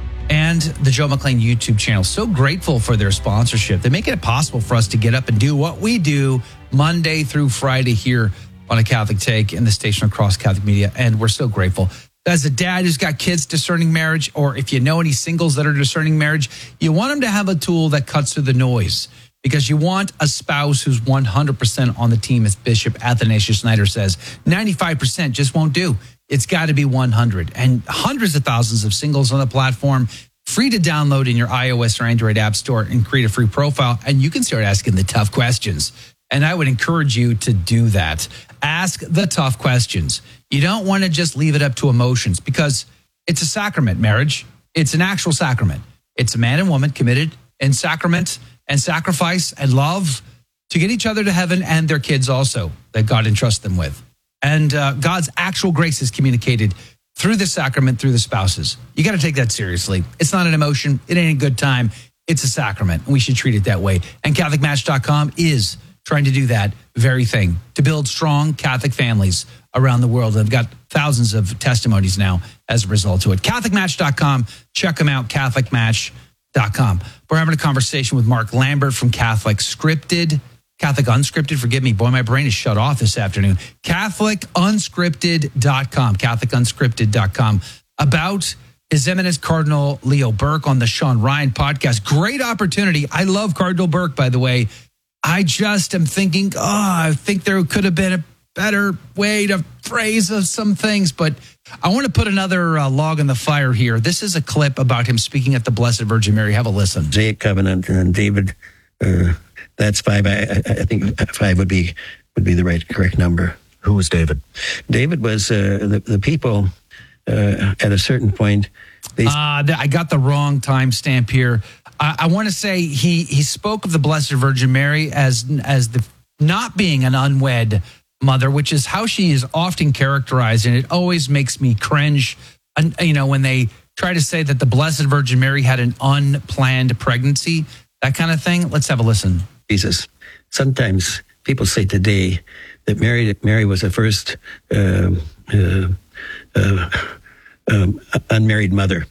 and the Joe McClain YouTube channel. So grateful for their sponsorship. They make it possible for us to get up and do what we do Monday through Friday here on A Catholic Take in the Station of the Cross Catholic Media, and we're so grateful. As a dad who's got kids discerning marriage, or if you know any singles that are discerning marriage, you want them to have a tool that cuts through the noise, because you want a spouse who's one hundred percent on the team, as Bishop Athanasius Schneider says. ninety-five percent just won't do. It's got to be one hundred. And hundreds of thousands of singles on the platform, free to download in your iOS or Android app store and create a free profile. And you can start asking the tough questions. And I would encourage you to do that. Ask the tough questions. You don't want to just leave it up to emotions, because it's a sacrament, marriage. It's an actual sacrament. It's a man and woman committed in sacrament and sacrifice and love to get each other to heaven, and their kids also that God entrusts them with. And uh, God's actual grace is communicated through the sacrament, through the spouses. You got to take that seriously. It's not an emotion. It ain't a good time. It's a sacrament, and we should treat it that way. And Catholic Match dot com is trying to do that very thing, to build strong Catholic families around the world. They've got thousands of testimonies now as a result to it. Catholic Match dot com. Check them out, Catholic Match dot com. We're having a conversation with Mark Lambert from Catholic Scripted. Catholic Unscripted, forgive me. Boy, my brain is shut off this afternoon. Catholic Unscripted dot com. Catholic Unscripted dot com. About His Eminence Cardinal Leo Burke on the Sean Ryan podcast. Great opportunity. I love Cardinal Burke, by the way. I just am thinking, oh, I think there could have been a better way to phrase some things, but I want to put another uh, log in the fire here. This is a clip about him speaking at the Blessed Virgin Mary. Have a listen. Mosaic Covenant and David, uh, that's five. I, I think five would be would be the right correct number. Who was David? David was uh, the the people uh, at a certain point. They... Uh, I got the wrong timestamp here. I, I want to say he he spoke of the Blessed Virgin Mary as as the not being an unwed mother, which is how she is often characterized, and it always makes me cringe. And, you know, when they try to say that the Blessed Virgin Mary had an unplanned pregnancy, that kind of thing. Let's have a listen. Jesus. Sometimes people say today that Mary Mary was the first uh, uh, uh, um, unmarried mother.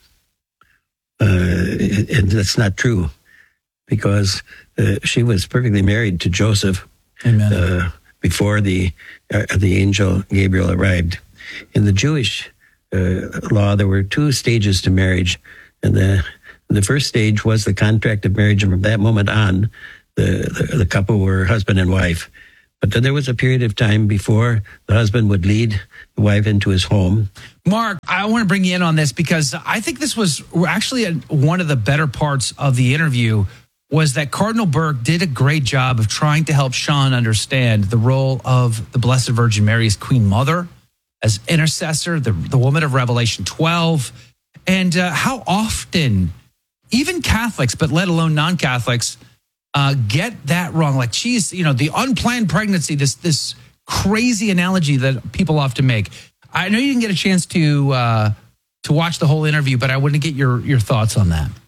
Uh, and that's not true, because uh, she was perfectly married to Joseph. Amen. Uh, before the uh, the angel Gabriel arrived. In the Jewish uh, law, there were two stages to marriage, and the the first stage was the contract of marriage, and from that moment on, the, the, the couple were husband and wife. But then there was a period of time before the husband would lead the wife into his home. Mark, I want to bring you in on this because I think this was actually a, one of the better parts of the interview was that Cardinal Burke did a great job of trying to help Sean understand the role of the Blessed Virgin Mary as Queen Mother, as intercessor, the, the woman of Revelation twelve, and uh, how often even Catholics, but let alone non-Catholics, uh, get that wrong. Like, she's, you know, the unplanned pregnancy, this this crazy analogy that people often make. I know you didn't get a chance to uh, to watch the whole interview, but I want to get your your thoughts on that.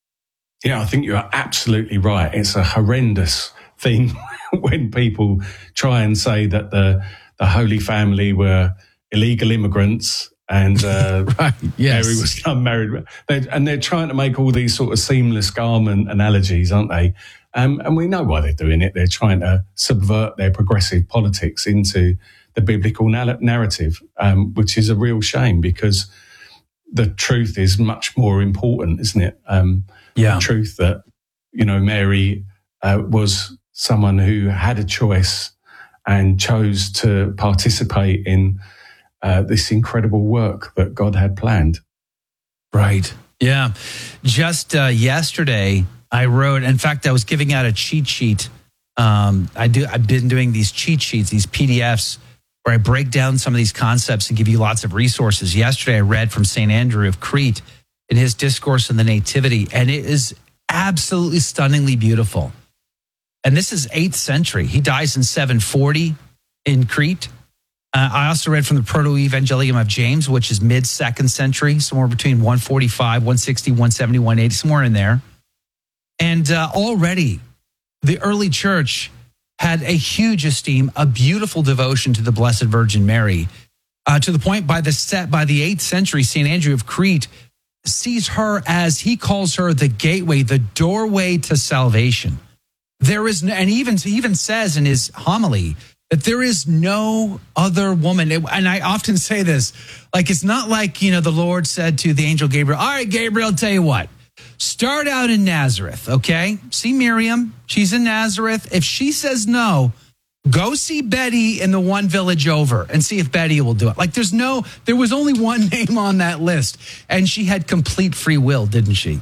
Yeah, I think you're absolutely right. It's a horrendous thing when people try and say that the the Holy Family were illegal immigrants and uh, right, yes. Mary was unmarried. They're, and they're trying to make all these sort of seamless garment analogies, aren't they? Um, and we know why they're doing it. They're trying to subvert their progressive politics into the biblical na- narrative, um, which is a real shame because the truth is much more important, isn't it? Um, yeah. The truth that, you know, Mary uh, was someone who had a choice and chose to participate in uh, this incredible work that God had planned. Right. Yeah. Just uh, yesterday, I wrote, in fact, I was giving out a cheat sheet. Um, I do, I've been doing these cheat sheets, these P D Fs, where I break down some of these concepts and give you lots of resources. Yesterday, I read from Saint Andrew of Crete in his Discourse on the Nativity, and it is absolutely stunningly beautiful. And this is eighth century. He dies in seven forty in Crete. Uh, I also read from the Proto-Evangelium of James, which is mid-second century, somewhere between one forty-five, one sixty, one seventy, one eighty, somewhere in there. And uh, already the early church had a huge esteem, a beautiful devotion to the Blessed Virgin Mary, uh, to the point by the set by the eighth century, Saint Andrew of Crete sees her as, he calls her the gateway, the doorway to salvation. There is, and he even, he even says in his homily that there is no other woman. And I often say this, like, it's not like, you know, the Lord said to the angel Gabriel, all right, Gabriel, I'll tell you what, start out in Nazareth, okay? See Miriam, she's in Nazareth. If she says no, go see Betty in the one village over and see if Betty will do it. Like, there's no, there was only one name on that list, and she had complete free will, didn't she?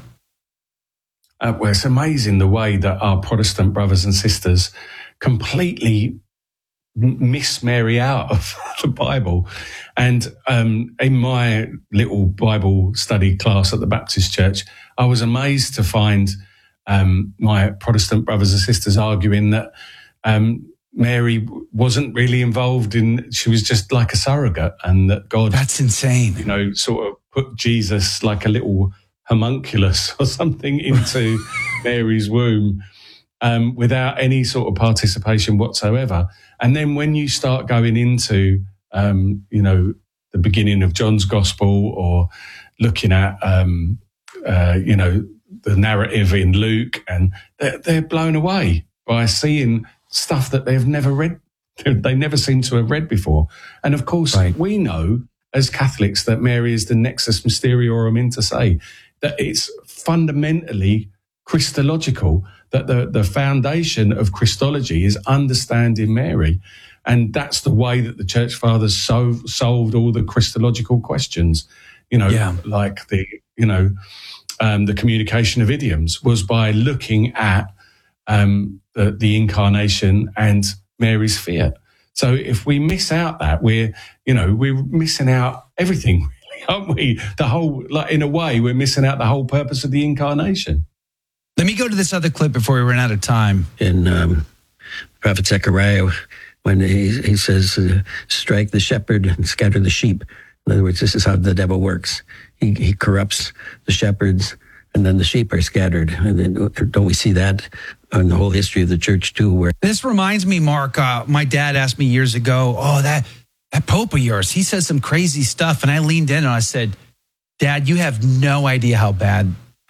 Uh, well, it's amazing the way that our Protestant brothers and sisters completely miss Mary out of the Bible. And um, in my little Bible study class at the Baptist Church, I was amazed to find um, my Protestant brothers and sisters arguing that um, Mary wasn't really involved in, she was just like a surrogate, and that God... That's insane. You know, sort of put Jesus like a little homunculus or something into Mary's womb um, without any sort of participation whatsoever. And then when you start going into, um, you know, the beginning of John's Gospel, or looking at, um, uh, you know, the narrative in Luke, and they're, they're blown away by seeing stuff that they've never read. They never seem to have read before. And of course, right. we know as Catholics that Mary is the nexus mysteriorum inter se, that it's fundamentally Christological, that the, the foundation of Christology is understanding Mary. And that's the way that the Church Fathers so, solved all the Christological questions, you know, yeah. like the, you know, um, the communication of idioms was by looking at um, the, the incarnation and Mary's fiat. So if we miss out that, we're, you know, we're missing out everything, really, aren't we? The whole, like, in a way, we're missing out the whole purpose of the incarnation. Let me go to this other clip before we run out of time. In um, Prophet Zechariah, when he, he says, uh, strike the shepherd and scatter the sheep. In other words, this is how the devil works. He, he corrupts the shepherds, and then the sheep are scattered. And then, don't we see that in the whole history of the church too? Where this reminds me, Mark, uh, my dad asked me years ago, oh, that, that Pope of yours, he says some crazy stuff. And I leaned in and I said, Dad, you have no idea how bad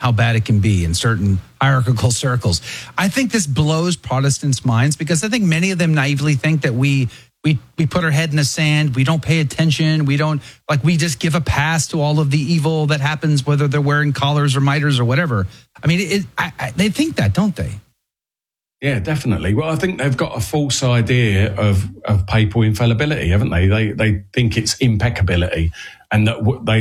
how bad it can be in certain hierarchical circles. I think this blows Protestants' minds because I think many of them naively think that we we we put our head in the sand, we don't pay attention, we don't, like, we just give a pass to all of the evil that happens, whether they're wearing collars or miters or whatever. I mean, it, I, I, they think that, don't they? Yeah, definitely. Well, I think they've got a false idea of, of papal infallibility, haven't they? They they think it's impeccability, and that they